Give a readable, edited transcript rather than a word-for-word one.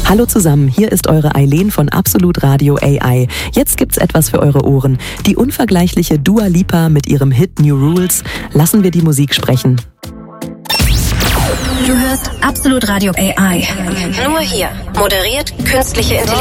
Hallo zusammen, hier ist eure Eileen von Absolut Radio AI. Jetzt gibt's etwas für eure Ohren. Die unvergleichliche Dua Lipa mit ihrem Hit New Rules. Lassen wir die Musik sprechen. Du hörst Absolut Radio AI. Nur hier. Moderiert künstliche Intelligenz.